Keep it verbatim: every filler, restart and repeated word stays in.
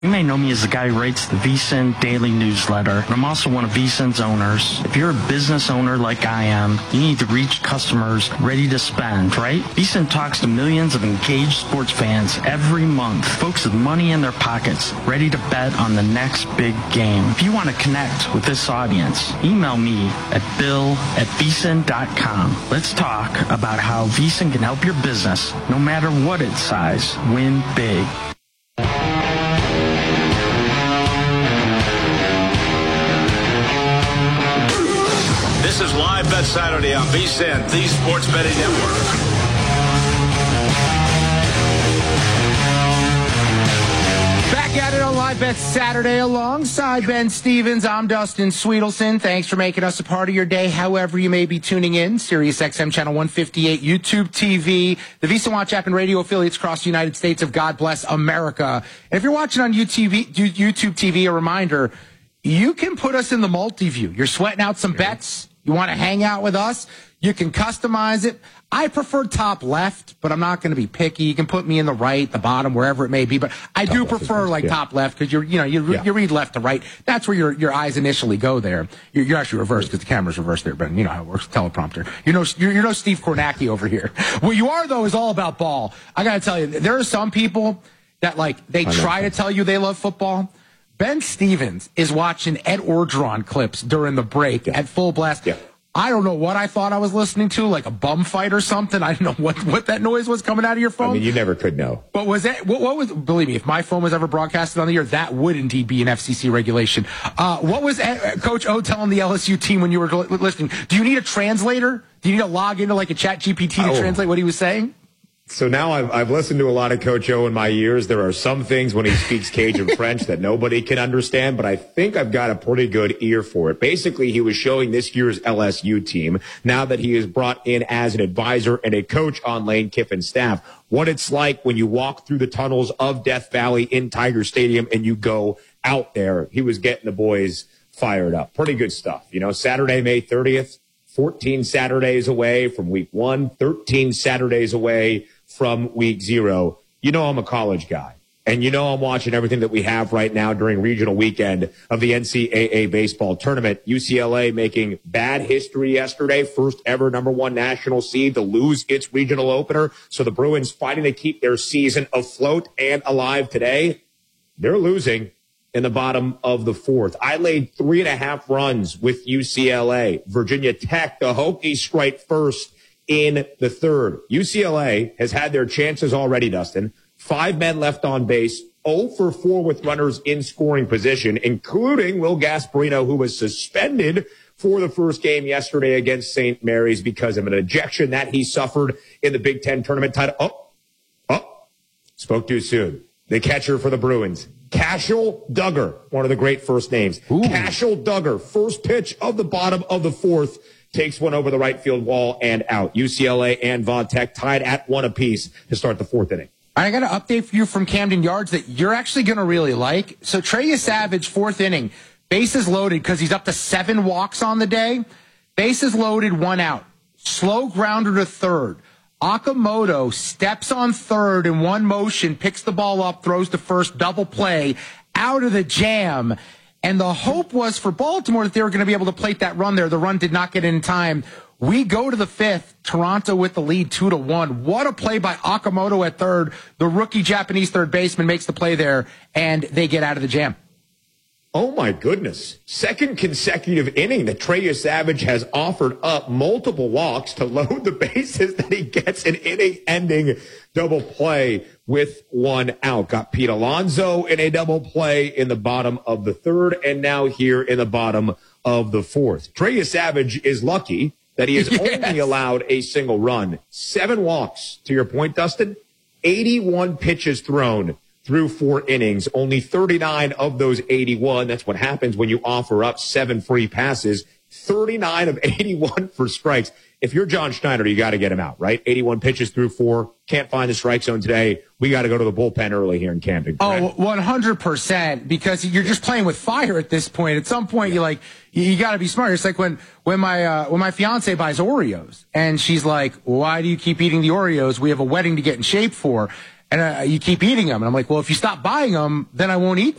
You may know me as the guy who writes the VSiN daily newsletter, but I'm also one of VSiN's owners. If you're a business owner like I am, you need to reach customers ready to spend, right? VSiN talks to millions of engaged sports fans every month, folks with money in their pockets, ready to bet on the next big game. If you want to connect with this audience, email me at bill at vsin dot com. Let's talk about how VSiN can help your business, no matter what its size, win big. This is Live Bet Saturday on VSiN, the Sports Betting Network. Back at it on Live Bet Saturday alongside Ben Stevens. I'm Dustin Sweetelson. Thanks for making us a part of your day, however you may be tuning in. Sirius X M Channel one fifty-eight, YouTube T V, the VSiN Watch app and radio affiliates across the United States of God Bless America. And if you're watching on YouTube T V, a reminder, you can put us in the multi-view. You're sweating out some bets. You want to hang out with us? You can customize it. I prefer top left, but I'm not going to be picky. You can put me in the right, the bottom, wherever it may be. But I top do prefer like yeah. top left because you're, you know, you yeah. you read left to right. That's where your your eyes initially go. There, you're, you're actually reversed because the camera's reversed there. But you know how it works, teleprompter. You know, you're, you're no Steve Kornacki over here. What you are though is all about ball. I got to tell you, there are some people that like they try to tell you they love football. Ben Stevens is watching Ed Orgeron clips during the break yeah. at full blast. Yeah. I don't know what I thought I was listening to, like a bum fight or something. I don't know what, what that noise was coming out of your phone. I mean, you never could know. But was that, what, what was, believe me, if my phone was ever broadcasted on the air, that would indeed be an F C C regulation. Uh, what was Ed, Coach O telling the L S U team when you were listening? Do you need a translator? Do you need to log into like a Chat G P T to oh. translate what he was saying? So now I've, I've listened to a lot of Coach O in my years. There are some things when he speaks Cajun French that nobody can understand, but I think I've got a pretty good ear for it. Basically, he was showing this year's L S U team, now that he is brought in as an advisor and a coach on Lane Kiffin's staff, what it's like when you walk through the tunnels of Death Valley in Tiger Stadium and you go out there. He was getting the boys fired up. Pretty good stuff. You know, Saturday, May thirtieth, fourteen Saturdays away from week one, thirteen Saturdays away from week zero. You know I'm a college guy, and you know I'm watching everything that we have right now during regional weekend of the N C double A baseball tournament. U C L A making bad history yesterday, first ever number one national seed to lose its regional opener. So the Bruins fighting to keep their season afloat and alive today. They're losing in the bottom of the fourth. I laid three and a half runs with U C L A. Virginia Tech, the Hokies strike first in the third. U C L A has had their chances already, Dustin. Five men left on base, zero for four with runners in scoring position, including Will Gasparino, who was suspended for the first game yesterday against Saint Mary's because of an ejection that he suffered in the Big Ten tournament title. Oh, oh, spoke too soon. The catcher for the Bruins, Cashel Duggar, one of the great first names. Ooh. Cashel Duggar, first pitch of the bottom of the fourth, takes one over the right field wall and out. U C L A and Va Tech tied at one apiece to start the fourth inning. I got an update for you from Camden Yards that you're actually going to really like. So Trey Savage, fourth inning, bases loaded because he's up to seven walks on the day. Bases loaded, one out. Slow grounder to third. Okamoto steps on third in one motion, picks the ball up, throws to first, double play, out of the jam. And the hope was for Baltimore that they were going to be able to plate that run there. The run did not get in time. We go to the fifth. Toronto with the lead, two to one. What a play by Okamoto at third. The rookie Japanese third baseman makes the play there, and they get out of the jam. Oh, my goodness. Second consecutive inning that Trey Savage has offered up multiple walks to load the bases that he gets an inning-ending double play with one out. Got Pete Alonso in a double play in the bottom of the third, and now here in the bottom of the fourth. Trey Savage is lucky that he has yes. only allowed a single run. Seven walks, to your point, Dustin. eighty-one pitches thrown through four innings, only thirty-nine of those eighty-one. That's what happens when you offer up seven free passes. thirty-nine of eighty-one for strikes. If you're John Schneider, you got to get him out, right? eighty-one pitches through four. Can't find the strike zone today. We got to go to the bullpen early here in Camden. Correct? Oh, one hundred percent, because you're just playing with fire at this point. At some point, yeah. you're like, you, you got to be smart. It's like when, when my, uh, when my fiance buys Oreos and she's like, why do you keep eating the Oreos? We have a wedding to get in shape for. and uh, you keep eating them. And I'm like, well, if you stop buying them, then I won't eat them.